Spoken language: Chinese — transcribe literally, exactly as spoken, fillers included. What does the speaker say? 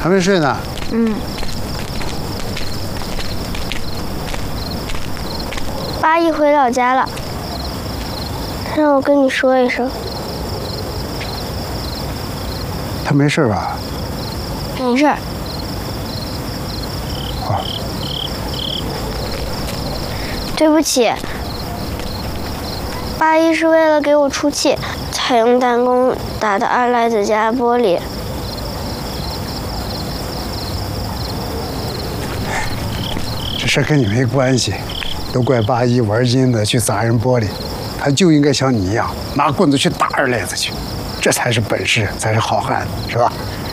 还没睡呢。 嗯。八一回老家了，让我跟你说一声。 他没事吧？ 没事。 好。 对不起，八一是为了给我出气，才用弹弓打的二赖子家玻璃。 这事跟你没关系，都怪八一玩阴的去砸人玻璃，他就应该像你一样拿棍子去打二赖子去，这才是本事，才是好汉，是吧？